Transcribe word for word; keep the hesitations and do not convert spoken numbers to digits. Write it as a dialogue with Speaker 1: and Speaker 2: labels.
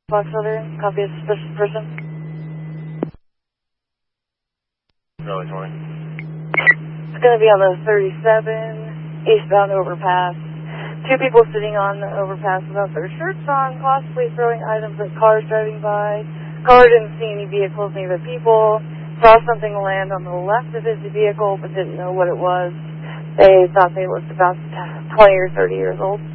Speaker 1: Fox Southern, copy of suspicious person.
Speaker 2: Early twenty.
Speaker 1: It's going to be on the thirty-seven, eastbound overpass. Two people sitting on the overpass without their shirts on, possibly throwing items at cars driving by. Caller didn't see any vehicles, neither people. Saw something land on the left of his vehicle, but didn't know what it was. They thought they looked about twenty or thirty years old.